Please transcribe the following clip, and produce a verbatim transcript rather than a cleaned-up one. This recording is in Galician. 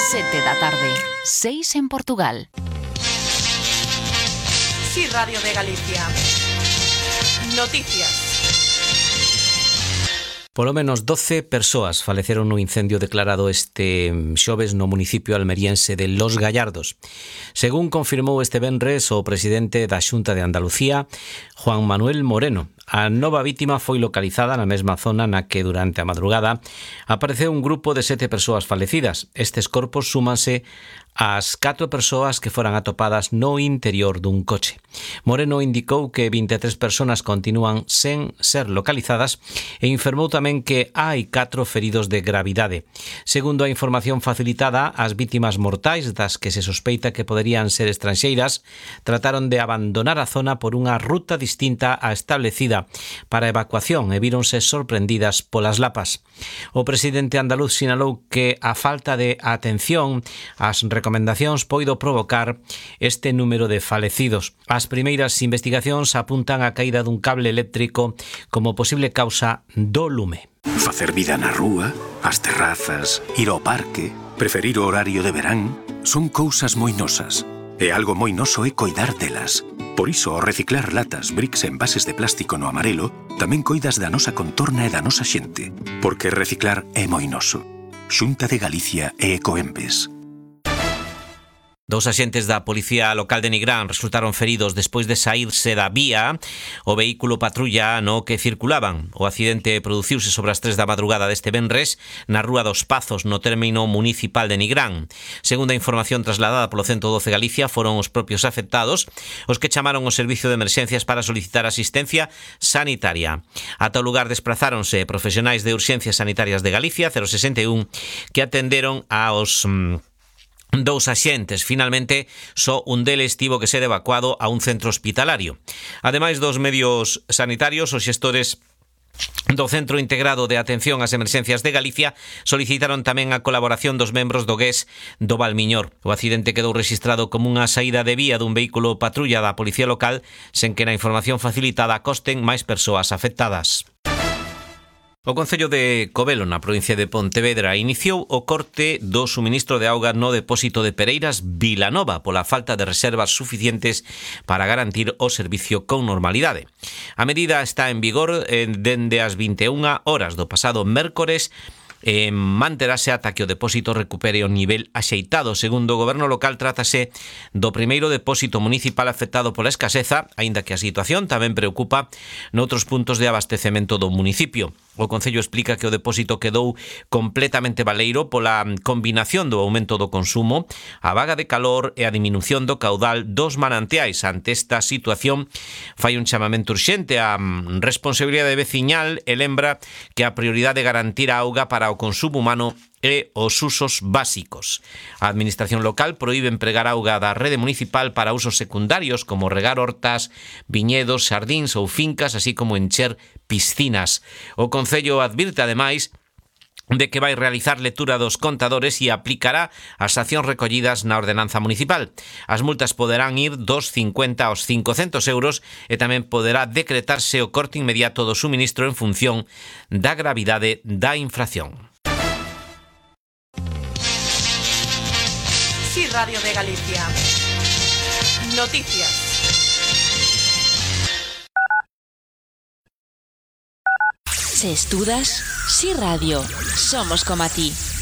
Sete da tarde, seis en Portugal. Sí, Radio de Galicia. Noticias. Polo menos doce persoas faleceron no incendio declarado este xoves no municipio almeriense de Los Gallardos. Según confirmou este venres o presidente da Xunta de Andalucía, Juan Manuel Moreno, a nova vítima foi localizada na mesma zona na que durante a madrugada apareceu un grupo de sete persoas falecidas. Estes corpos súmanse ás catro persoas que foran atopadas no interior dun coche. Moreno indicou que vinte e tres persoas continúan sen ser localizadas e informou tamén que hai catro feridos de gravidade. Segundo a información facilitada, as vítimas mortais das que se sospeita que poderían ser estranxeiras trataron de abandonar a zona por unha ruta distinta á establecida para a evacuación e víronse sorprendidas polas lapas. O presidente andaluz sinalou que a falta de atención ás recomendacións poido provocar este número de falecidos. As primeiras investigacións apuntan a caída dun cable eléctrico como posible causa do lume. Facer vida na rúa, as terrazas, ir ao parque, preferir o horario de verán, son cousas moi nosas. E algo moi noso é coidar delas. Por iso, ao reciclar latas, bricks e envases de plástico no amarelo, tamén coidas da nosa contorna e da nosa xente. Porque reciclar é moi noso. Xunta de Galicia e Ecoembes. Dous axentes da Policía Local de Nigrán resultaron feridos despois de saírse da vía o vehículo patrulla no que circulaban. O accidente produciuse sobre as tres da madrugada deste venres na Rúa dos Pazos, no término municipal de Nigrán. Segundo a información trasladada polo ciento doce Galicia, foron os propios afectados os que chamaron o servicio de emerxencias para solicitar asistencia sanitaria. Ata o lugar desprazáronse profesionais de urxencias sanitarias de Galicia, cero sesenta e un, que atenderon aos Mm, dous axentes. Finalmente, só un deles tivo que ser evacuado a un centro hospitalario. Ademais dos medios sanitarios, os xestores do Centro Integrado de Atención ás Emerxencias de Galicia solicitaron tamén a colaboración dos membros do G E S do Valmiñor. O accidente quedou rexistrado como unha saída de vía dun vehículo patrulla da Policía Local, sen que na información facilitada costen máis persoas afectadas. O Concello de Covelo, na provincia de Pontevedra, iniciou o corte do suministro de auga no depósito de Pereiras Vilanova pola falta de reservas suficientes para garantir o servicio con normalidade. A medida está en vigor eh, dende as vinte e unha horas do pasado mércores e manterase ata que o depósito recupere o nivel axeitado. Segundo o goberno local, trátase do primeiro depósito municipal afectado pola escaseza, aínda que a situación tamén preocupa noutros puntos de abastecemento do municipio. O Concello explica que o depósito quedou completamente baleiro pola combinación do aumento do consumo, a vaga de calor e a diminución do caudal dos manantiais. Ante esta situación, fai un chamamento urxente á responsabilidade veciñal e lembra que a prioridade é garantir a auga para o consumo humano e os usos básicos. A administración local proíbe empregar auga da rede municipal para usos secundarios como regar hortas, viñedos, xardíns ou fincas, así como encher piscinas. O Concello advirte, ademais, de que vai realizar lectura dos contadores e aplicará as accións recollidas na ordenanza municipal. As multas poderán ir dos cincuenta aos cincocentos euros e tamén poderá decretarse o corte inmediato do suministro en función da gravidade da infracción. Sí, Radio de Galicia. Noticias. Se estudas, Sí Radio, somos como a ti.